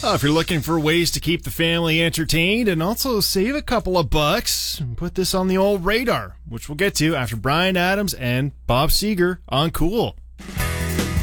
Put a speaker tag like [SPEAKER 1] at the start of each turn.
[SPEAKER 1] If you're looking for ways to keep the family entertained and also save a couple of bucks, put this on the old radar, which we'll get to after Bryan Adams and Bob Seger on Cool.